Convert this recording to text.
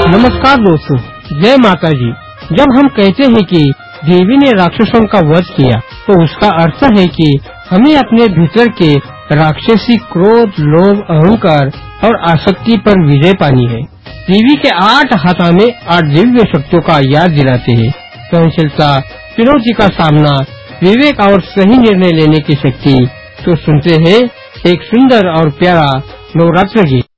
नमस्कार दोस्तों, जय माता जी। जब हम कहते हैं कि देवी ने राक्षसों का वध किया, तो उसका अर्थ है कि हमें अपने भीतर के राक्षसी क्रोध, लोभ, अहंकार और आसक्ति पर विजय पानी है। देवी के 8 हाथों में 8 दिव्य शक्तियों का याद दिलाते हैं। सहनशीलता, चुनौती का सामना, विवेक और सही निर्णय लेने की शक्ति। तो सुनते हैं एक सुंदर और प्यारा नवरात्र गीत।